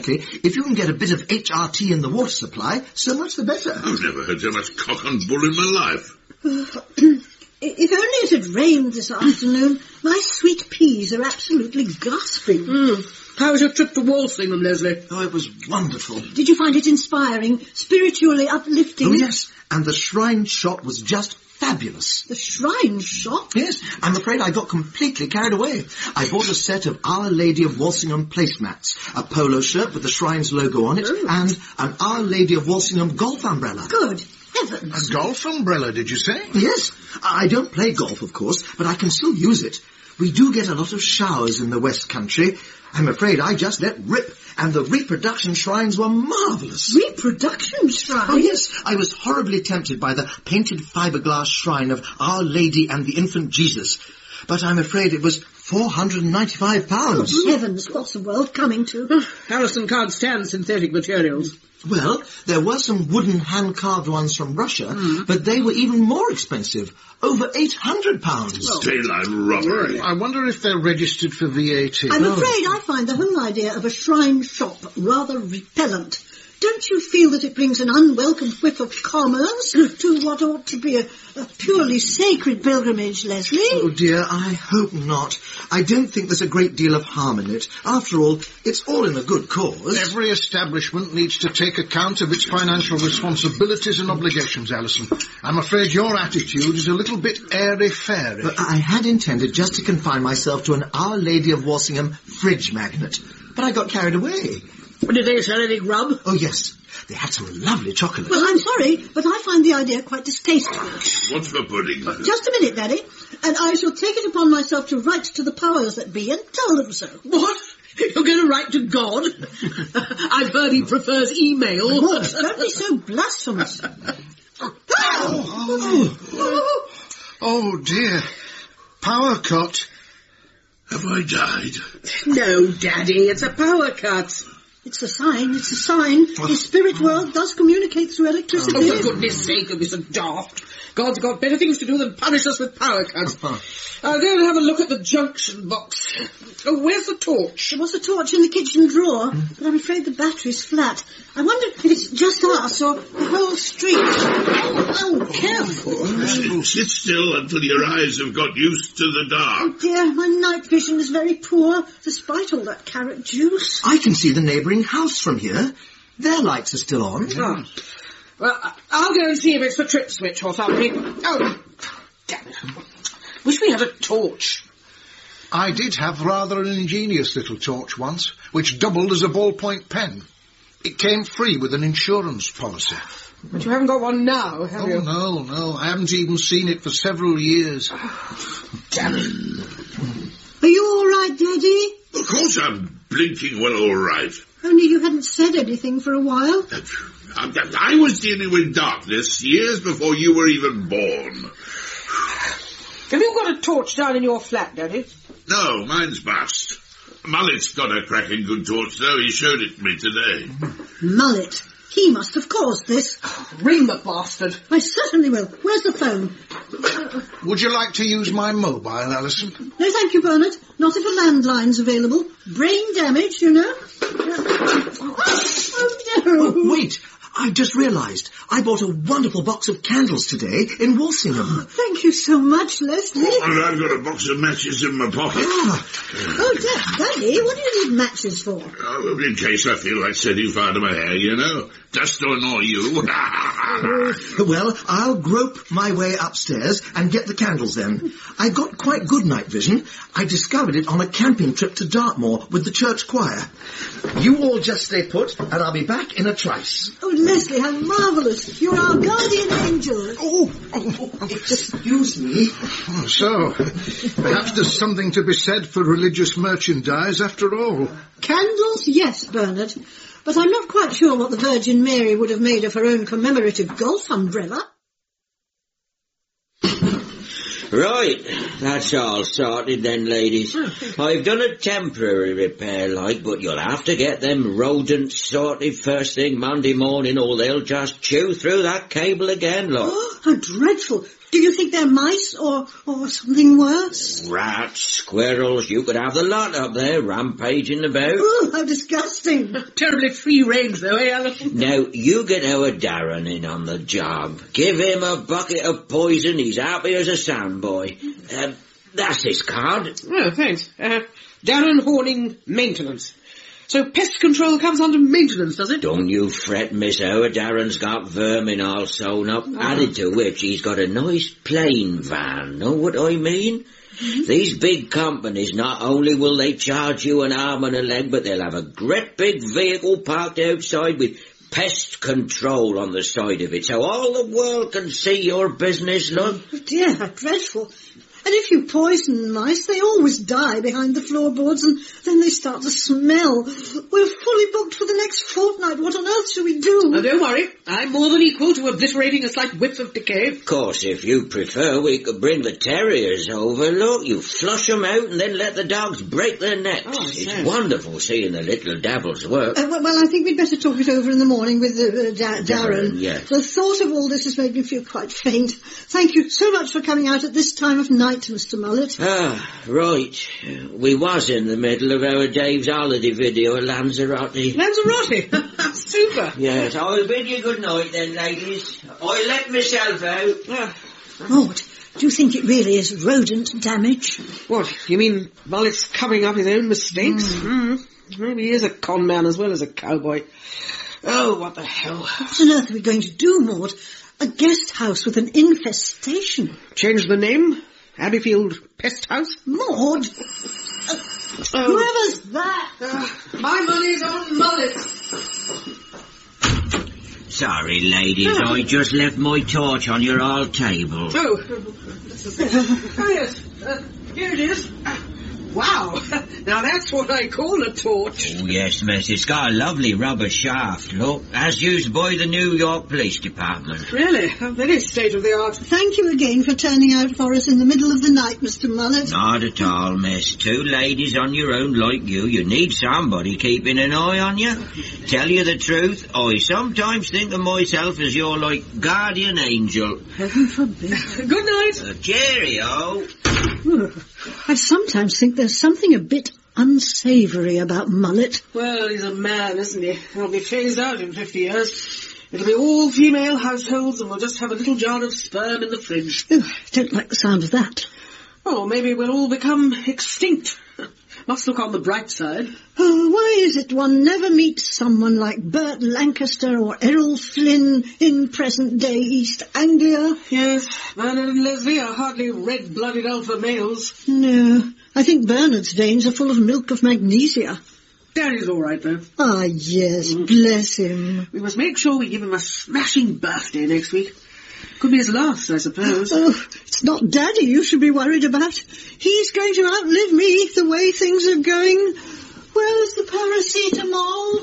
frankly, if you can get a bit of HRT in the water supply, so much the better. I've never heard so much cock and bull in my life. If only it had rained this afternoon. My sweet peas are absolutely gasping. How was your trip to Walsingham, Leslie? Oh, it was wonderful. Did you find it inspiring, spiritually uplifting? Oh, yes, and the shrine shop was just fabulous. The shrine shop? Yes, I'm afraid I got completely carried away. I bought a set of Our Lady of Walsingham placemats, a polo shirt with the shrine's logo on it, and an Our Lady of Walsingham golf umbrella. Good heavens. A golf umbrella, did you say? Yes, I don't play golf, of course, but I can still use it. We do get a lot of showers in the West Country. I'm afraid I just let rip, and the reproduction shrines were marvellous. Reproduction shrines? Oh, yes. I was horribly tempted by the painted fiberglass shrine of Our Lady and the Infant Jesus. But I'm afraid it was £495. Oh, heavens, what's the world coming to? Alison can't stand synthetic materials. Well, there were some wooden hand-carved ones from Russia, but they were even more expensive, over £800. Daylight robbery. I wonder if they're registered for VAT. I'm afraid I find the whole idea of a shrine shop rather repellent. Don't you feel that it brings an unwelcome whiff of commerce to what ought to be a purely sacred pilgrimage, Leslie? Oh, dear, I hope not. I don't think there's a great deal of harm in it. After all, it's all in a good cause. Every establishment needs to take account of its financial responsibilities and obligations, Alison. I'm afraid your attitude is a little bit airy-fairy. But I had intended just to confine myself to an Our Lady of Walsingham fridge magnet. But I got carried away. Did they sell any grub? Oh, yes. They had some lovely chocolate. Well, I'm sorry, but I find the idea quite distasteful. What's for pudding? Just a minute, Daddy, and I shall take it upon myself to write to the powers that be and tell them so. What? You're going to write to God? I've heard he prefers email. Don't be so blasphemous. Oh, dear. Power cut. Have I died? No, Daddy, it's a power cut. It's a sign. The spirit world does communicate through electricity. Oh, for goodness sake, don't be so daft. God's got better things to do than punish us with power cuts. I'll go and have a look at the junction box. Oh, where's the torch? There was a torch in the kitchen drawer, but I'm afraid the battery's flat. I wonder if it's just us or the whole street. Oh, careful. Sit still until your eyes have got used to the dark. Oh, dear, my night vision is very poor, despite all that carrot juice. I can see the neighbouring house from here. Their lights are still on. Oh. Well, I'll go and see if it's the trip switch or something. Oh, damn it. Wish we had a torch. I did have rather an ingenious little torch once, which doubled as a ballpoint pen. It came free with an insurance policy. But you haven't got one now, have you? Oh, no. I haven't even seen it for several years. Damn it. Are you all right, Daddy? Of course I'm blinking well all right. Only you hadn't said anything for a while. I was dealing with darkness years before you were even born. Have you got a torch down in your flat, Daddy? No, mine's bust. Mullet's got a cracking good torch, though. He showed it to me today. Mullet. He must have caused this. Ring the bastard. I certainly will. Where's the phone? Would you like to use my mobile, Alison? No, thank you, Bernard. Not if a landline's available. Brain damage, you know. Oh, no. Oh, wait. I just realised. I bought a wonderful box of candles today in Walsingham. Thank you so much, Leslie. And I've got a box of matches in my pocket. Oh, Daddy, what do you need matches for? Oh, in case I feel like setting fire to my hair, you know. Just to annoy you. Well, I'll grope my way upstairs and get the candles then. I got quite good night vision. I discovered it on a camping trip to Dartmoor with the church choir. You all just stay put, and I'll be back in a trice. Oh, Leslie, how marvellous. You're our guardian angel. Excuse me. So, perhaps there's something to be said for religious merchandise after all. Candles, yes, Bernard. But I'm not quite sure what the Virgin Mary would have made of her own commemorative golf umbrella. Right, that's all sorted then, ladies. I've done a temporary repair, but you'll have to get them rodents sorted first thing Monday morning, or they'll just chew through that cable again, look. Oh, how dreadful. Do you think they're mice or something worse? Rats, squirrels, you could have the lot up there rampaging about. Oh, how disgusting. Terribly free range, though, eh, Alison? Now, you get our Darren in on the job. Give him a bucket of poison, he's happy as a sandboy. That's his card. Oh, thanks. Darren Horning, maintenance. So pest control comes under maintenance, does it? Don't you fret, Miss. Our Darren's got vermin all sewn up, added to which he's got a nice plain van. Know what I mean? Mm-hmm. These big companies, not only will they charge you an arm and a leg, but they'll have a great big vehicle parked outside with pest control on the side of it, so all the world can see your business, look. Oh dear, how dreadful. And if you poison mice, they always die behind the floorboards and then they start to smell. We're fully booked for the next fortnight. What on earth shall we do? Oh, don't worry. I'm more than equal to obliterating a slight whiff of decay. Of course, if you prefer, we could bring the terriers over. Look, you flush them out and then let the dogs break their necks. Oh, it's wonderful seeing the little devils work. Well, I think we'd better talk it over in the morning with Darren. Yes. The thought of all this has made me feel quite faint. Thank you so much for coming out at this time of night, Mr. Mullet. Ah, right. We was in the middle of our Dave's holiday video at Lanzarote. Lanzarote? Super. Yes, I'll bid you good night then, ladies. I let myself out. Maud, do you think it really is rodent damage? What, you mean Mullet's covering up his own mistakes? Maybe he is a con man as well as a cowboy. Oh, what the hell. What on earth are we going to do, Maud? A guest house with an infestation. Change the name? Abbeyfield Pest House? Maud! Whoever's that? My money's on Mullet. Sorry, ladies, I just left my torch on your hall table. Oh, yes. Here it is. Wow, now that's what I call a torch. Oh, yes, miss, it's got a lovely rubber shaft, look, as used by the New York Police Department. Really? Very state-of-the-art. Thank you again for turning out for us in the middle of the night, Mr. Mullet. Not at all, miss. Two ladies on your own like you need somebody keeping an eye on you. Tell you the truth, I sometimes think of myself as your, guardian angel. Heaven forbid. Good night. Cheerio. I sometimes think there's something a bit unsavoury about Mullet. Well, he's a man, isn't he? He'll be phased out in 50 years. It'll be all female households and we'll just have a little jar of sperm in the fridge. Oh, I don't like the sound of that. Oh, maybe we'll all become extinct. Must look on the bright side. Oh, why is it one never meets someone like Bert Lancaster or Errol Flynn in present-day East Anglia? Yes, Bernard and Leslie are hardly red-blooded alpha males. No, I think Bernard's veins are full of milk of magnesia. Daddy's all right, though. Ah, yes, bless him. We must make sure we give him a smashing birthday next week. Could be his last, I suppose. Oh, it's not Daddy you should be worried about. He's going to outlive me the way things are going. Where's the paracetamol?